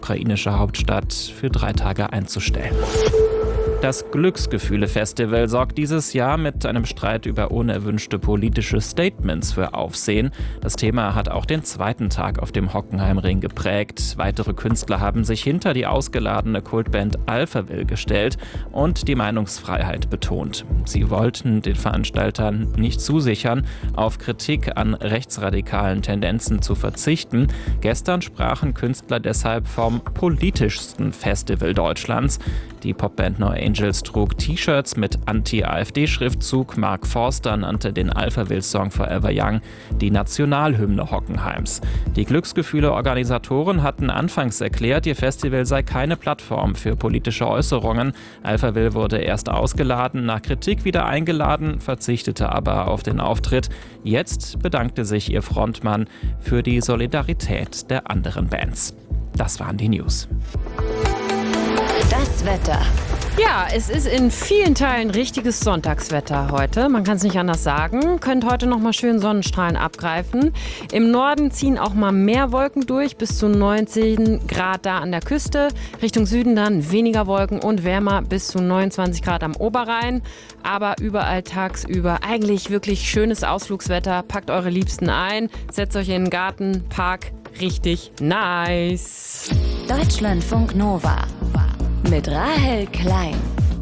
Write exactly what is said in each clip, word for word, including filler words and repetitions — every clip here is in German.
ukrainische Hauptstadt für drei Tage einzustellen. Das Glücksgefühle-Festival sorgt dieses Jahr mit einem Streit über unerwünschte politische Statements für Aufsehen. Das Thema hat auch den zweiten Tag auf dem Hockenheimring geprägt. Weitere Künstler haben sich hinter die ausgeladene Kultband Alphaville gestellt und die Meinungsfreiheit betont. Sie wollten den Veranstaltern nicht zusichern, auf Kritik an rechtsradikalen Tendenzen zu verzichten. Gestern sprachen Künstler deshalb vom politischsten Festival Deutschlands. Die Popband No Angels trug T-Shirts mit Anti-AfD-Schriftzug. Mark Forster nannte den Alphaville-Song Forever Young die Nationalhymne Hockenheims. Die Glücksgefühle-Organisatoren hatten anfangs erklärt, ihr Festival sei keine Plattform für politische Äußerungen. Alphaville wurde erst ausgeladen, nach Kritik wieder eingeladen, verzichtete aber auf den Auftritt. Jetzt bedankte sich ihr Frontmann für die Solidarität der anderen Bands. Das waren die News. Das Wetter. Ja, es ist in vielen Teilen richtiges Sonntagswetter heute. Man kann es nicht anders sagen. Könnt heute noch mal schön Sonnenstrahlen abgreifen. Im Norden ziehen auch mal mehr Wolken durch, bis zu neunzehn Grad da an der Küste. Richtung Süden dann weniger Wolken und wärmer, bis zu neunundzwanzig Grad am Oberrhein. Aber überall tagsüber eigentlich wirklich schönes Ausflugswetter. Packt eure Liebsten ein, setzt euch in den Garten, Park. Richtig nice. Deutschlandfunk Nova mit Rahel Klein.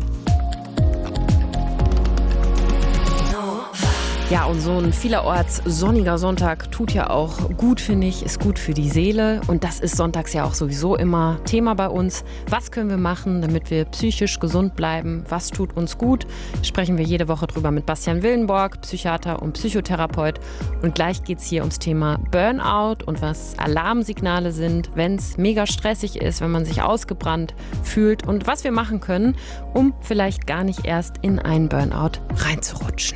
Ja, und so ein vielerorts sonniger Sonntag tut ja auch gut, finde ich, ist gut für die Seele. Und das ist sonntags ja auch sowieso immer Thema bei uns. Was können wir machen, damit wir psychisch gesund bleiben? Was tut uns gut? Sprechen wir jede Woche drüber mit Bastian Willenborg, Psychiater und Psychotherapeut. Und gleich geht es hier ums Thema Burnout und was Alarmsignale sind, wenn es mega stressig ist, wenn man sich ausgebrannt fühlt und was wir machen können, um vielleicht gar nicht erst in einen Burnout reinzurutschen.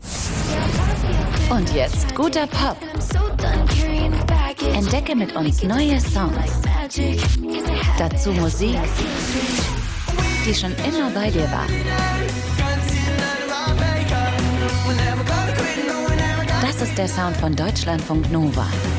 Und jetzt guter Pop. Entdecke mit uns neue Songs. Dazu Musik, die schon immer bei dir war. Das ist der Sound von Deutschlandfunk Nova.